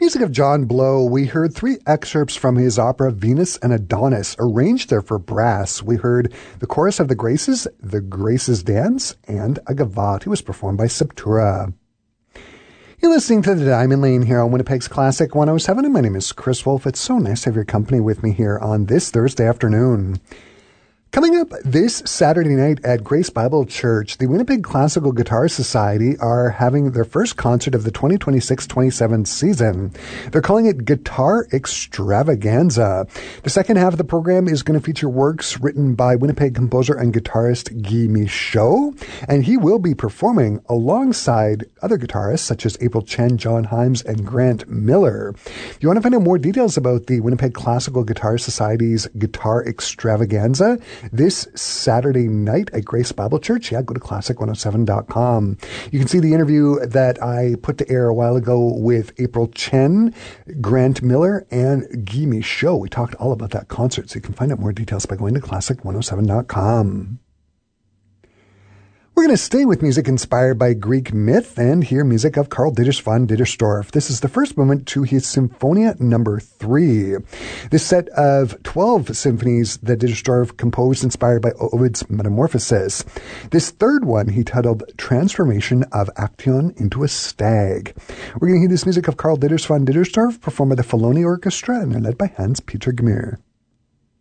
music of John Blow, we heard three excerpts from his opera Venus and Adonis, arranged there for brass. We heard the chorus of the Graces Dance, and a gavotte. It was performed by Septura. You're listening to The Diamond Lane here on Winnipeg's Classic 107, and my name is Chris Wolf. It's so nice to have your company with me here on this Thursday afternoon. Coming up this Saturday night at Grace Bible Church, the Winnipeg Classical Guitar Society are having their first concert of the 2026-27 season. They're calling it Guitar Extravaganza. The second half of the program is going to feature works written by Winnipeg composer and guitarist Guy Michaud, and he will be performing alongside other guitarists such as April Chen, John Himes, and Grant Miller. If you want to find out more details about the Winnipeg Classical Guitar Society's Guitar Extravaganza, this Saturday night at Grace Bible Church, go to classic107.com. You can see the interview that I put to air a while ago with April Chen, Grant Miller, and Guy Michaud. We talked all about that concert, so you can find out more details by going to classic107.com. We're going to stay with music inspired by Greek myth and hear music of Karl Dietrich von Dittersdorf. This is the first movement to his Symphonia No. 3. This set of 12 symphonies that Dittersdorf composed inspired by Ovid's Metamorphosis. This third one he titled Transformation of Actaeon into a Stag. We're going to hear this music of Karl Dietrich von Dittersdorf performed by the Filoni Orchestra and they're led by Hans-Peter Gmür.